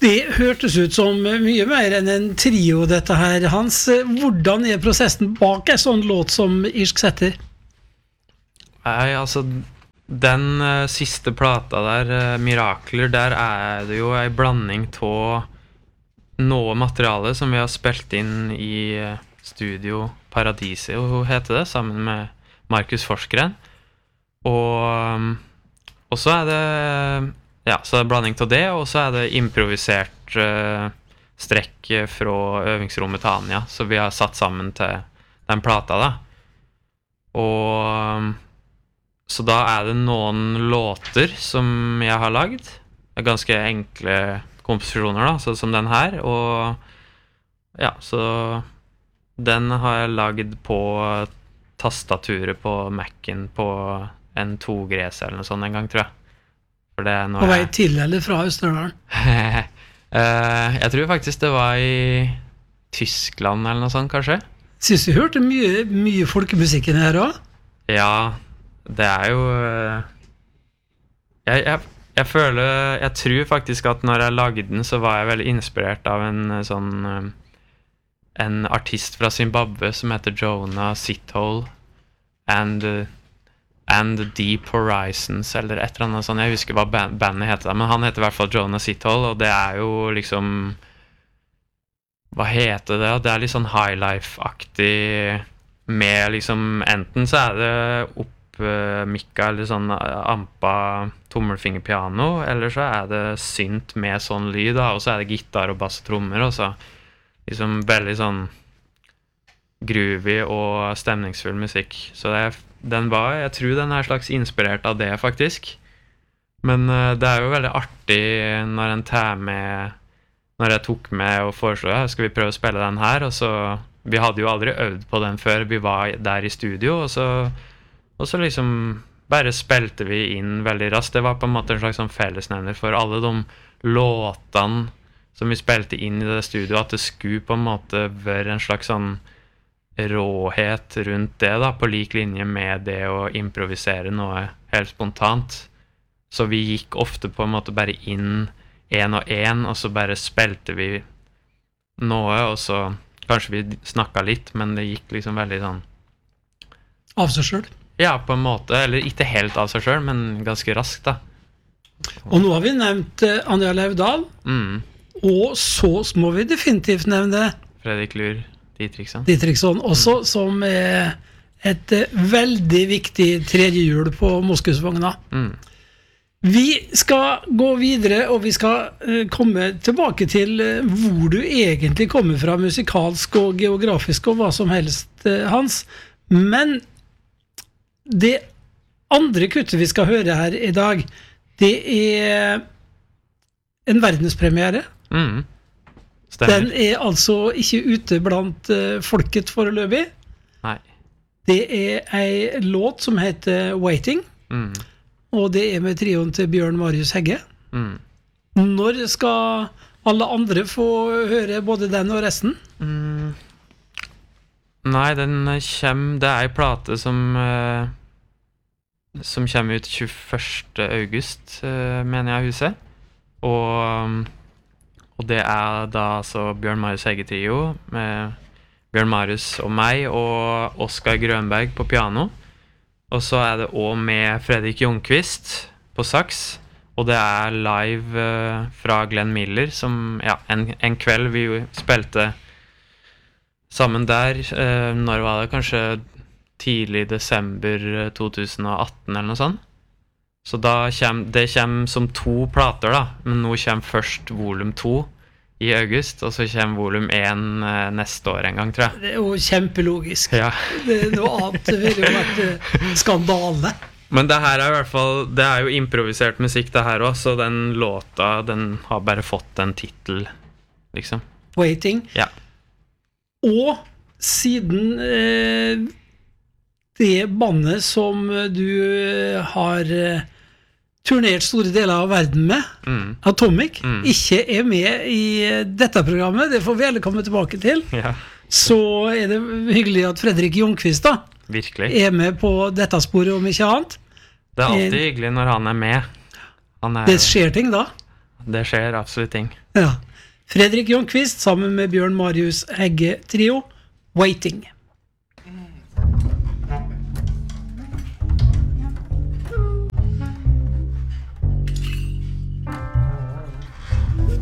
Det hørtes ut som mye mer enn en trio dette her, Hans. Hvordan prosessen bak en sånn låt som Irsk Setter? Nei, altså den siste plata der, Mirakler, der det jo en blanding av noe materiale som vi har spilt inn i studio Paradisio, heter det, sammen med Markus Forsgren. Og så det ja, så det blanding av det, og så det improvisert strekk fra øvingsrommet til Anja, så vi har satt sammen til den plata da. Og så da det noen låter som jeg har lagd, ganske enkle komposisjoner da, så som den her, og ja, så den har jeg lagd på tastaturet på Mac'en på en 2Gres eller noe sånt en gang, tror jeg. For det på vei til eller fra Østerdalen? Jeg tror faktisk det var i Tyskland eller noe sånt, kanskje. Synes du hørte mye folkemusikken her også? Ja, det jo jeg føler, jeg tror faktisk at når jeg lagde den, så var jeg veldig inspirert av en artist fra Zimbabwe som heter Jonah Sithole and the Deep Horizons, eller et eller annet sånt. Jeg husker hva bandet heter, men han heter I hvert fall Jonah Sithole, og det jo liksom, hva heter det? Det litt sånn highlife-aktig, med liksom, enten så det oppmikka, eller sånn ampa tommelfingerpiano, eller så det synt med sånn lyd, da, og så det gitar og bass og trommer, og så liksom veldig sånn groovy og stemningsfull musikk. Så den var, jeg tror den slags inspirert av det faktisk. Men det jo veldig artig når en tar med, når jeg tok med og foreslo, skal vi prøve å spille den her, og så, vi hadde jo aldri øvd på den før vi var der i studio, og så liksom bare spilte vi inn veldig raskt. Det var på en måte en slags sånn fellesnevner for alle de låtene som vi spilte inn i det studio, at det skulle på en måte være en slags sånn råhet rundt det da, på lik linje med det å improvisere noe helt spontant. Så vi gikk ofte på en måte bare inn en, og så bare spilte vi noe, og så kanskje vi snakket litt, men det gikk liksom veldig sånn av seg selv? Ja, på en måte, eller ikke helt av seg selv, men ganske raskt da. Og nå har vi nevnt Anja Laudal, og så må vi definitivt nevne Fredrik Lur Dietrichson også, som et veldig viktig tredje hjul på Moskusvogna. Vi skal gå videre, og vi skal komme tilbake til hvor du egentlig kommer fra, musikalsk og geografisk og hva som helst, Hans. Men det andre kuttet vi skal høre her i dag, det en verdenspremiere. Stemmer. Den altså ikke ute blant folket foreløpig. Nei. Det en låt som heter Waiting, og det med trioen til Bjørn Marius Hegge. Når skal alle andre få høre både den og resten? Nei, den kommer, det en plate som kommer ut 21. august, mener jeg huset. Og det da altså Bjørn Marius Hegge trio med Bjørn Marius og meg og Oskar Grønberg på piano. Og så det også med Fredrik Ljungqvist på sax. Og det live fra Glenn Miller som, ja, en kveld vi spilte sammen der. Når var det? Kanskje tidlig desember 2018 eller noe sånt. Så da det kommer som 2 plater da, men nå kommer først volum 2 i august, og så kommer volum 1 neste år en gang, tror jeg. Det jo kjempelogisk. Ja. Det noe annet ville jo vært skandale. Men det her I hvert fall, det jo improvisert musikk det her også, så den låta, den har bare fått en titel, liksom. Waiting. Ja. Og siden det bandet som du har turnert store deler av verden med, Atomic, ikke med i dette programmet, det får vi alle komme tilbake til, så det hyggelig at Fredrik Ljungqvist da, virkelig, med på dette sporet om ikke annet. Det alltid hyggelig når han med. Det skjer ting da. det skjer absolutt ting. Ja. Fredrik Jonqvist sammen med Bjørn Marius Hegge Trio, Waiting.